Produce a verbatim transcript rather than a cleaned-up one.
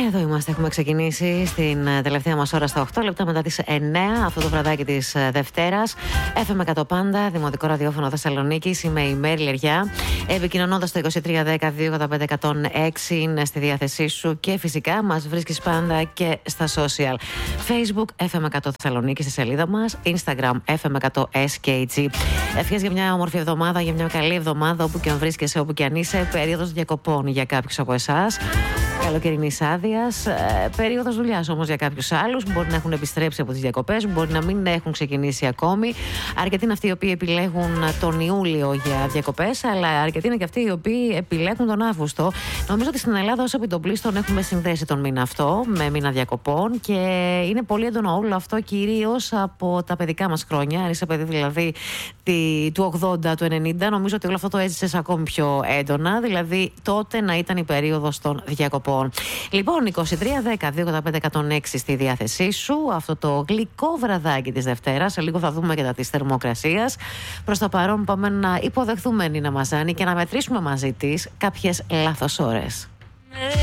Εδώ είμαστε, έχουμε ξεκινήσει στην τελευταία μας ώρα στα οκτώ λεπτά μετά τις εννέα, αυτό το βραδάκι της Δευτέρας. εφ εμ εκατό Πάντα, Δημοτικό Ραδιόφωνο Θεσσαλονίκης. Είμαι η Μέρη Λεριά. Επικοινωνώντας το είκοσι τρία δέκα δύο ογδόντα πέντε εκατόν έξι είναι στη διάθεσή σου και φυσικά μας βρίσκεις πάντα και στα social. Facebook εφ εμ εκατό Θεσσαλονίκη στη σελίδα μας, Instagram εφ εμ εκατό ες κέι τζι. Ευχές για μια όμορφη εβδομάδα, για μια καλή εβδομάδα, όπου και αν βρίσκεσαι, όπου και αν είσαι. Περίοδος διακοπών για κάποιους από εσάς. Καλοκαιρινής άδειας, ε, περίοδος δουλειάς όμως για κάποιους άλλους που μπορεί να έχουν επιστρέψει από τις διακοπές, μπορεί να μην έχουν ξεκινήσει ακόμη. Αρκετοί είναι αυτοί οι οποίοι επιλέγουν τον Ιούλιο για διακοπές, αλλά αρκετοί είναι και αυτοί οι οποίοι επιλέγουν τον Αύγουστο. Νομίζω ότι στην Ελλάδα, ως επιτοπλίστων, έχουμε συνδέσει τον μήνα αυτό με μήνα διακοπών και είναι πολύ έντονο όλο αυτό, κυρίως από τα παιδικά μας χρόνια. Αν είσαι παιδί δηλαδή του ογδόντα, του ενενήντα, νομίζω ότι όλο αυτό το έζησες ακόμη πιο έντονα, δηλαδή τότε να ήταν η περίοδος των διακοπών. Λοιπόν, είκοσι τρία δέκα δύο ογδόντα πέντε εκατόν έξι στη διάθεσή σου, αυτό το γλυκό βραδάκι της Δευτέρας. Σε λίγο θα δούμε και τα της θερμοκρασίας. Προς το παρόν πάμε να υποδεχθούμε Νίνα Μαζάνη και να μετρήσουμε μαζί της κάποιες λάθος ώρες.